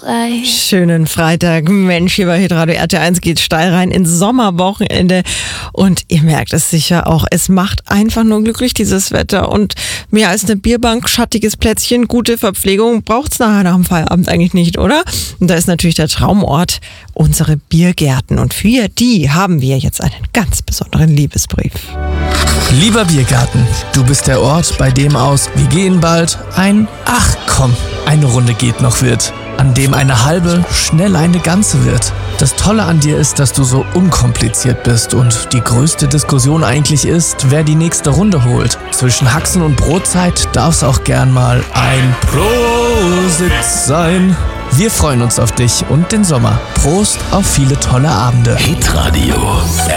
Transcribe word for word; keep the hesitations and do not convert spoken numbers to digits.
rein. Schönen Freitag. Mensch, hier bei Hitradio R T eins geht steil rein ins Sommerwochenende. Und ihr merkt es sicher auch, es macht einfach nur glücklich, dieses Wetter. Und mehr als eine Bierbank, schattiges Plätzchen, gute Verpflegung braucht's nachher nach dem Feierabend eigentlich nicht, oder? Und da ist natürlich der Traumort unsere Biergärten. Und für die haben wir jetzt einen ganz besonderen Liebesbrief. Lieber Biergarten, du bist der Ort, bei dem aus "Wir gehen bald" ein "Ach komm, eine Runde geht noch" wird, an dem eine halbe schnell eine ganze wird. Das Tolle an dir ist, dass du so unkompliziert bist und die größte Diskussion eigentlich ist, wer die nächste Runde holt. Zwischen Haxen und Brotzeit darf's auch gern mal ein Prosit sein. Wir freuen uns auf dich und den Sommer. Prost auf viele tolle Abende. Hitradio